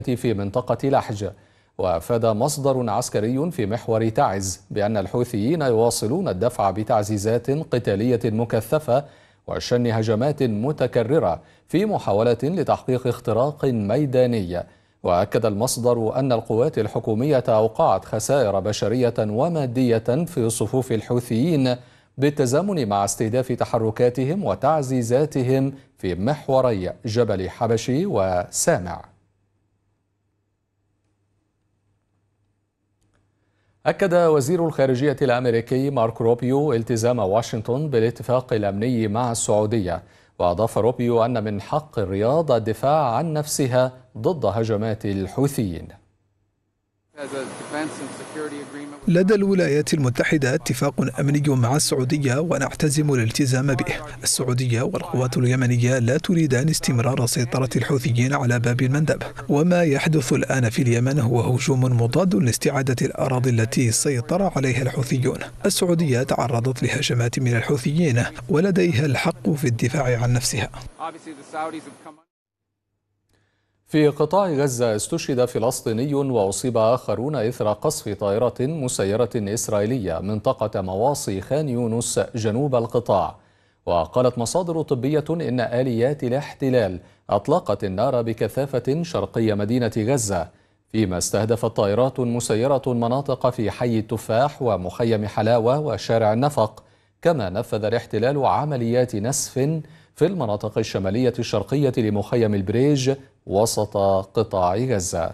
في منطقة لحج. وأفاد مصدر عسكري في محور تعز بأن الحوثيين يواصلون الدفع بتعزيزات قتالية مكثفة وشن هجمات متكررة في محاولة لتحقيق اختراق ميداني. وأكد المصدر أن القوات الحكومية أوقعت خسائر بشرية ومادية في صفوف الحوثيين بالتزامن مع استهداف تحركاتهم وتعزيزاتهم في محوري جبل حبشي وسامع. أكد وزير الخارجية الأمريكي مارك روبيو التزام واشنطن بالاتفاق الأمني مع السعودية، وأضاف روبيو أن من حق الرياض الدفاع عن نفسها ضد هجمات الحوثيين. لدى الولايات المتحدة اتفاق أمني مع السعودية ونعتزم الالتزام به. السعودية والقوات اليمنية لا تريدان استمرار سيطرة الحوثيين على باب المندب، وما يحدث الآن في اليمن هو هجوم مضاد لاستعادة الأراضي التي سيطر عليها الحوثيون. السعودية تعرضت لهجمات من الحوثيين ولديها الحق في الدفاع عن نفسها. في قطاع غزة استشهد فلسطيني وأصيب آخرون إثر قصف طائرة مسيرة إسرائيلية منطقة مواصي خان يونس جنوب القطاع. وقالت مصادر طبية إن آليات الاحتلال أطلقت النار بكثافة شرقي مدينة غزة، فيما استهدفت طائرات مسيرة مناطق في حي التفاح ومخيم حلاوة وشارع النفق. كما نفذ الاحتلال عمليات نسف في المناطق الشمالية الشرقية لمخيم البريج وسط قطاع غزة.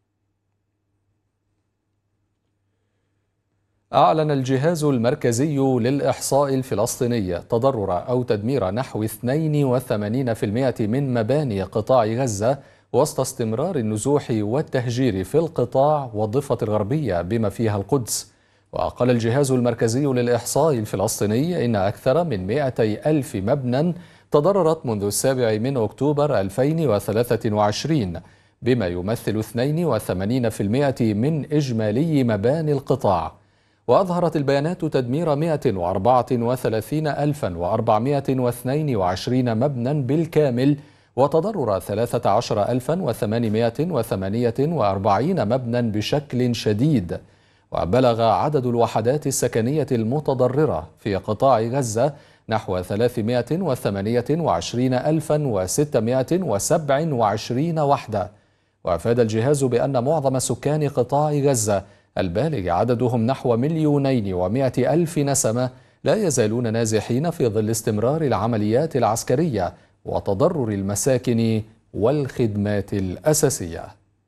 أعلن الجهاز المركزي للإحصاء الفلسطيني تضرر أو تدمير نحو 82% من مباني قطاع غزة وسط استمرار النزوح والتهجير في القطاع والضفة الغربية بما فيها القدس. وقال الجهاز المركزي للإحصاء الفلسطيني إن أكثر من 200,000 مبنى تضررت منذ 7 أكتوبر 2023 بما يمثل 82% من إجمالي مباني القطاع. وأظهرت البيانات تدمير 134,422 مبنى بالكامل وتضرر 13,848 مبنى بشكل شديد. وبلغ عدد الوحدات السكنية المتضررة في قطاع غزة نحو 328,627 وحدة. وأفاد الجهاز بأن معظم سكان قطاع غزة البالغ عددهم نحو 2,100,000 نسمة لا يزالون نازحين في ظل استمرار العمليات العسكرية وتضرر المساكن والخدمات الأساسية.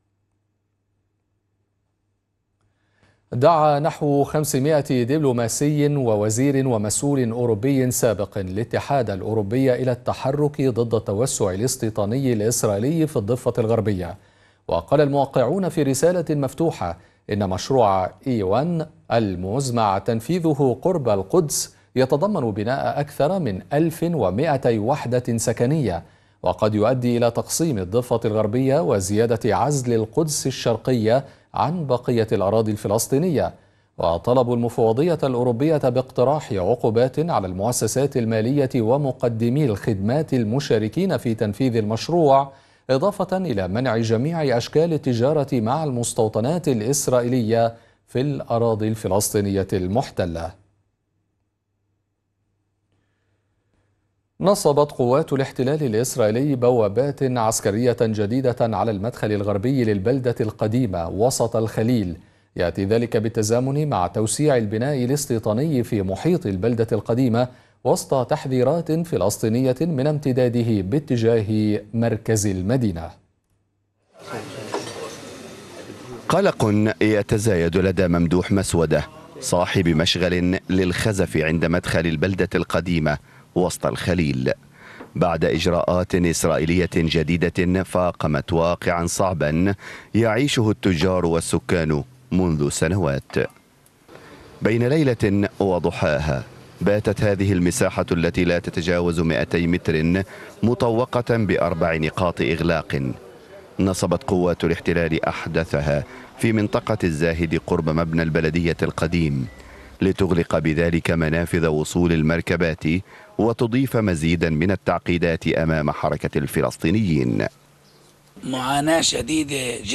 دعا نحو 500 دبلوماسي ووزير ومسؤول أوروبي سابق الاتحاد الأوروبي إلى التحرك ضد التوسع الاستيطاني الإسرائيلي في الضفة الغربية. وقال الموقعون في رسالة مفتوحة إن مشروع E1 المزمع تنفيذه قرب القدس يتضمن بناء أكثر من 1200 وحدة سكنية، وقد يؤدي إلى تقسيم الضفة الغربية وزيادة عزل القدس الشرقية عن بقية الأراضي الفلسطينية. وطلبوا المفوضية الأوروبية باقتراح عقوبات على المؤسسات المالية ومقدمي الخدمات المشاركين في تنفيذ المشروع، إضافة إلى منع جميع أشكال التجارة مع المستوطنات الإسرائيلية في الأراضي الفلسطينية المحتلة. نصبت قوات الاحتلال الإسرائيلي بوابات عسكرية جديدة على المدخل الغربي للبلدة القديمة وسط الخليل، يأتي ذلك بالتزامن مع توسيع البناء الاستيطاني في محيط البلدة القديمة وسط تحذيرات فلسطينية من امتداده باتجاه مركز المدينة. قلق يتزايد لدى ممدوح مسودة صاحب مشغل للخزف عند مدخل البلدة القديمة وسط الخليل بعد إجراءات إسرائيلية جديدة فاقمت واقعا صعبا يعيشه التجار والسكان منذ سنوات. بين ليلة وضحاها باتت هذه المساحة التي لا تتجاوز 200 متر مطوقة ب4 نقاط إغلاق نصبت قوات الاحتلال أحدثها في منطقة الزاهد قرب مبنى البلدية القديم لتغلق بذلك منافذ وصول المركبات وتضيف مزيدا من التعقيدات أمام حركة الفلسطينيين. معاناة شديدة